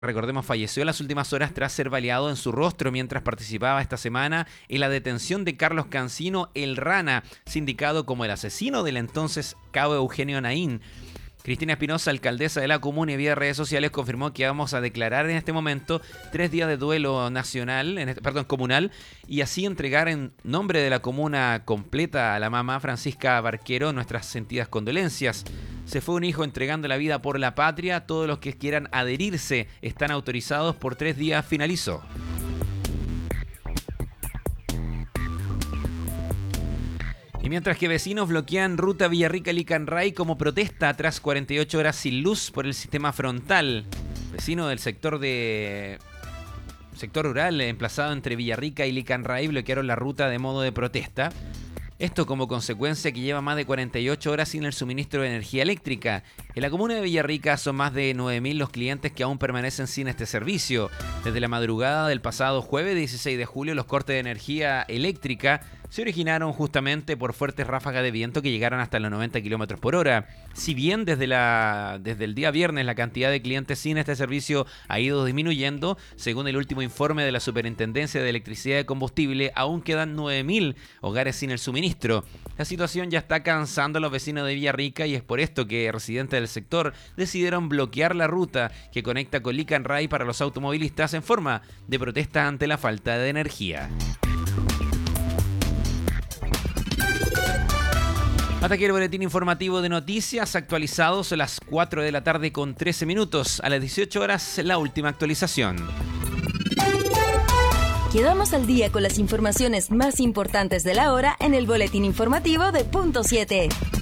recordemos, falleció en las últimas horas tras ser baleado en su rostro mientras participaba esta semana en la detención de Carlos Cancino, el Rana, sindicado como el asesino del entonces cabo Eugenio Naín. Cristina Espinosa, alcaldesa de la comuna y vía redes sociales, confirmó que vamos a declarar en este momento 3 días de duelo comunal, y así entregar en nombre de la comuna completa a la mamá Francisca Barquero nuestras sentidas condolencias. Se fue un hijo entregando la vida por la patria. Todos los que quieran adherirse están autorizados por 3 días, finalizó. Y mientras que vecinos bloquean ruta Villarrica-Licanray como protesta tras 48 horas sin luz por el sistema frontal. Vecinos del sector rural emplazado entre Villarrica y Licanray bloquearon la ruta de modo de protesta. Esto como consecuencia que lleva más de 48 horas sin el suministro de energía eléctrica. En la comuna de Villarrica son más de 9.000 los clientes que aún permanecen sin este servicio. Desde la madrugada del pasado jueves 16 de julio, los cortes de energía eléctrica se originaron justamente por fuertes ráfagas de viento que llegaron hasta los 90 km por hora. Si bien desde el día viernes la cantidad de clientes sin este servicio ha ido disminuyendo, según el último informe de la Superintendencia de Electricidad y Combustible, aún quedan 9.000 hogares sin el suministro. La situación ya está cansando a los vecinos de Villarrica y es por esto que residentes del sector decidieron bloquear la ruta que conecta con Licanray para los automovilistas en forma de protesta ante la falta de energía. Hasta aquí el boletín informativo de noticias actualizados a las 4 de la tarde con 13 minutos. A las 18 horas, la última actualización. Quedamos al día con las informaciones más importantes de la hora en el boletín informativo de Punto 7.